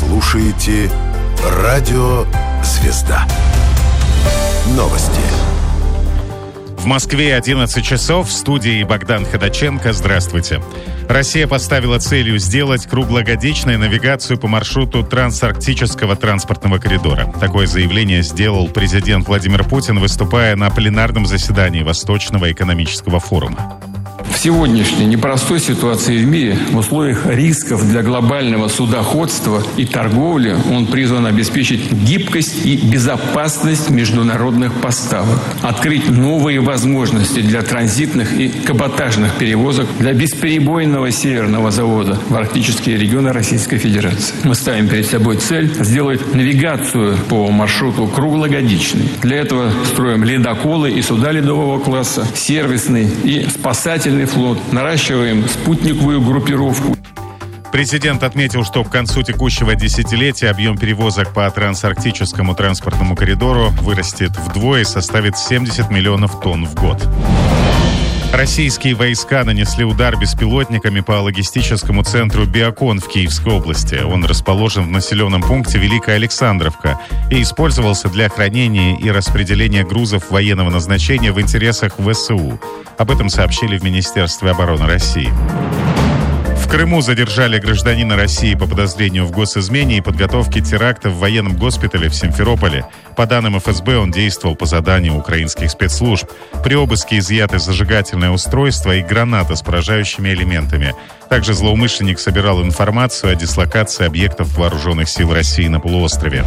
слушаете Радио Звезда. Новости. В Москве 11 часов. В студии Богдан Ходаченко. Здравствуйте. Россия поставила целью сделать круглогодичную навигацию по маршруту трансарктического транспортного коридора. Такое заявление сделал президент Владимир Путин, выступая на пленарном заседании Восточного экономического форума. В сегодняшней непростой ситуации в мире, в условиях рисков для глобального судоходства и торговли, он призван обеспечить гибкость и безопасность международных поставок, открыть новые возможности для транзитных и каботажных перевозок, для бесперебойного северного завода в арктические регионы Российской Федерации. Мы ставим перед собой цель сделать навигацию по маршруту круглогодичной. Для этого строим ледоколы и суда ледового класса, сервисный и спасательный флот, наращиваем спутниковую группировку. Президент отметил, что к концу текущего десятилетия объем перевозок по трансарктическому транспортному коридору вырастет вдвое и составит 70 миллионов тонн в год. Российские войска нанесли удар беспилотниками по логистическому центру «Биокон» в Киевской области. Он расположен в населенном пункте Великая Александровка и использовался для хранения и распределения грузов военного назначения в интересах ВСУ. Об этом сообщили в Министерстве обороны России. В Крыму задержали гражданина России по подозрению в госизмене и подготовке теракта в военном госпитале в Симферополе. По данным ФСБ, он действовал по заданию украинских спецслужб. При обыске изъяты зажигательное устройство и граната с поражающими элементами. Также злоумышленник собирал информацию о дислокации объектов вооруженных сил России на полуострове.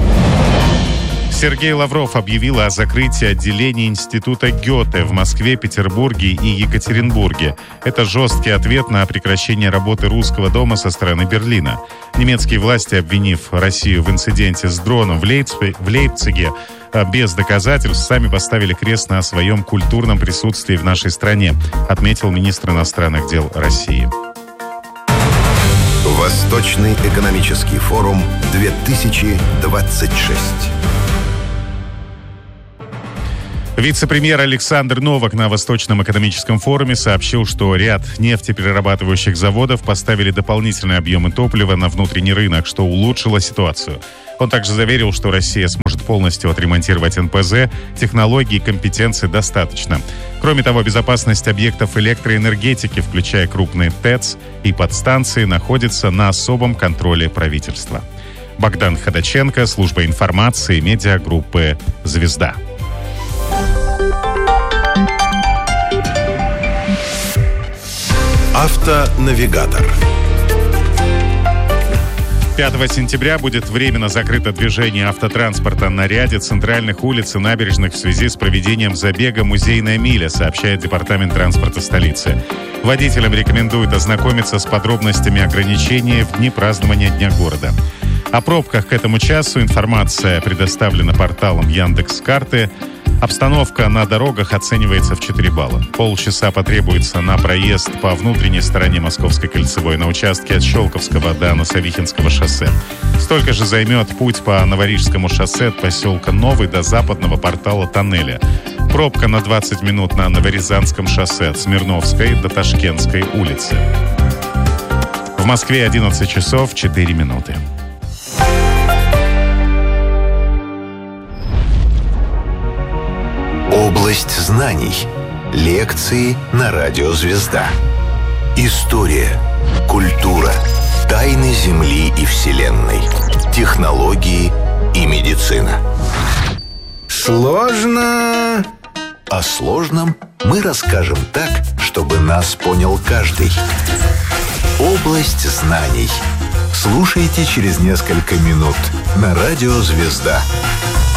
Сергей Лавров объявил о закрытии отделений Института Гёте в Москве, Петербурге и Екатеринбурге. Это жесткий ответ на прекращение работы Русского дома со стороны Берлина. Немецкие власти, обвинив Россию в инциденте с дроном в Лейпциге, без доказательств сами поставили крест на своем культурном присутствии в нашей стране, отметил министр иностранных дел России. Восточный экономический форум 2026. Вице-премьер Александр Новак на Восточном экономическом форуме сообщил, что ряд нефтеперерабатывающих заводов поставили дополнительные объемы топлива на внутренний рынок, что улучшило ситуацию. Он также заверил, что Россия сможет полностью отремонтировать НПЗ, технологий и компетенций достаточно. Кроме того, безопасность объектов электроэнергетики, включая крупные ТЭЦ и подстанции, находится на особом контроле правительства. Богдан Ходаченко, служба информации медиагруппы «Звезда». Автонавигатор. 5 сентября будет временно закрыто движение автотранспорта на ряде центральных улиц и набережных в связи с проведением забега «Музейная миля», сообщает Департамент транспорта столицы. Водителям рекомендуют ознакомиться с подробностями ограничений в дни празднования Дня города. О пробках к этому часу информация предоставлена порталом Яндекс.Карты. Обстановка на дорогах оценивается в 4 балла. Полчаса потребуется на проезд по внутренней стороне Московской кольцевой на участке от Щелковского до Носовихинского шоссе. Столько же займет путь по Новорижскому шоссе от поселка Новый до западного портала тоннеля. Пробка на 20 минут на Новорязанском шоссе от Смирновской до Ташкентской улицы. В Москве 11 часов 4 минуты. Область знаний. Лекции на Радио Звезда. История, культура, тайны Земли и Вселенной, технологии и медицина. Сложно? О сложном мы расскажем так, чтобы нас понял каждый. Область знаний. Слушайте через несколько минут на Радио Звезда.